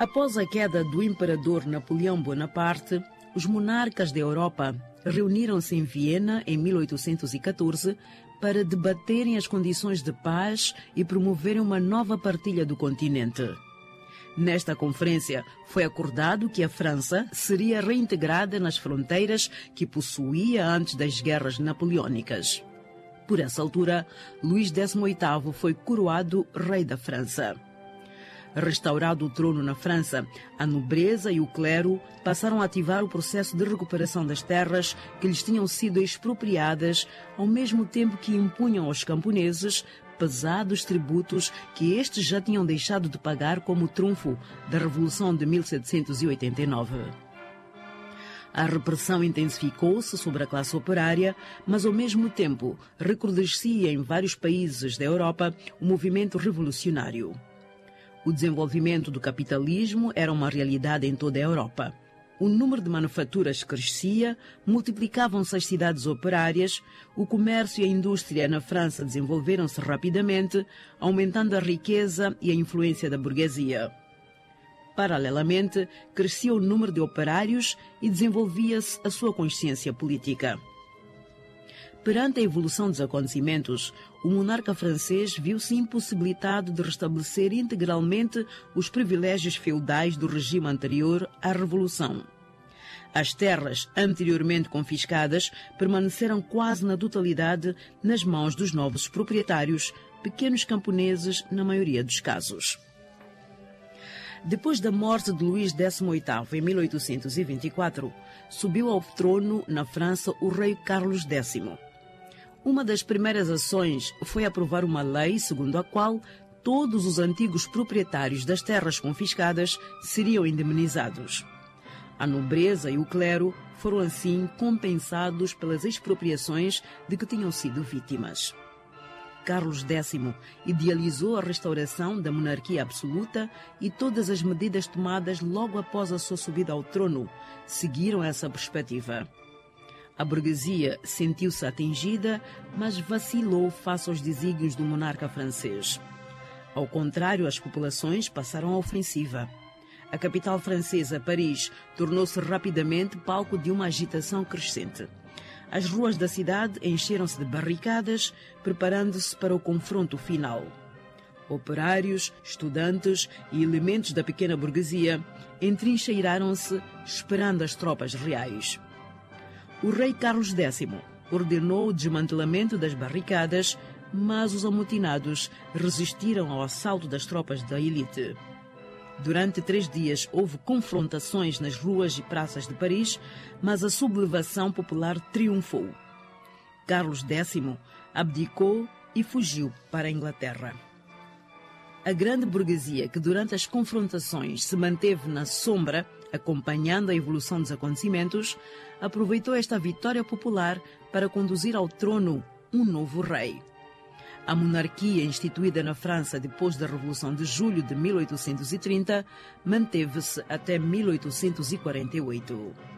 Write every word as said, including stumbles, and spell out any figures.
Após a queda do imperador Napoleão Bonaparte, os monarcas da Europa reuniram-se em Viena em mil oitocentos e catorze para debaterem as condições de paz e promoverem uma nova partilha do continente. Nesta conferência, foi acordado que a França seria reintegrada nas fronteiras que possuía antes das guerras napoleônicas. Por essa altura, Luís décimo oitavo foi coroado rei da França. Restaurado o trono na França, a nobreza e o clero passaram a ativar o processo de recuperação das terras que lhes tinham sido expropriadas, ao mesmo tempo que impunham aos camponeses pesados tributos que estes já tinham deixado de pagar como trunfo da Revolução de mil setecentos e oitenta e nove. A repressão intensificou-se sobre a classe operária, mas ao mesmo tempo recrudescia em vários países da Europa o movimento revolucionário. O desenvolvimento do capitalismo era uma realidade em toda a Europa. O número de manufaturas crescia, multiplicavam-se as cidades operárias, o comércio e a indústria na França desenvolveram-se rapidamente, aumentando a riqueza e a influência da burguesia. Paralelamente, crescia o número de operários e desenvolvia-se a sua consciência política. Perante a evolução dos acontecimentos, o monarca francês viu-se impossibilitado de restabelecer integralmente os privilégios feudais do regime anterior à Revolução. As terras anteriormente confiscadas permaneceram quase na totalidade nas mãos dos novos proprietários, pequenos camponeses na maioria dos casos. Depois da morte de Luís décimo oitavo em mil oitocentos e vinte e quatro, subiu ao trono na França o rei Carlos décimo. Uma das primeiras ações foi aprovar uma lei segundo a qual todos os antigos proprietários das terras confiscadas seriam indemnizados. A nobreza e o clero foram assim compensados pelas expropriações de que tinham sido vítimas. Carlos décimo idealizou a restauração da monarquia absoluta e todas as medidas tomadas logo após a sua subida ao trono seguiram essa perspectiva. A burguesia sentiu-se atingida, mas vacilou face aos desígnios do monarca francês. Ao contrário, as populações passaram à ofensiva. A capital francesa, Paris, tornou-se rapidamente palco de uma agitação crescente. As ruas da cidade encheram-se de barricadas, preparando-se para o confronto final. Operários, estudantes e elementos da pequena burguesia entrincheiraram-se, esperando as tropas reais. O rei Carlos décimo ordenou o desmantelamento das barricadas, mas os amotinados resistiram ao assalto das tropas da elite. Durante três dias houve confrontações nas ruas e praças de Paris, mas a sublevação popular triunfou. Carlos décimo abdicou e fugiu para a Inglaterra. A grande burguesia, que durante as confrontações se manteve na sombra, acompanhando a evolução dos acontecimentos, aproveitou esta vitória popular para conduzir ao trono um novo rei. A monarquia instituída na França depois da Revolução de Julho de mil oitocentos e trinta manteve-se até mil oitocentos e quarenta e oito.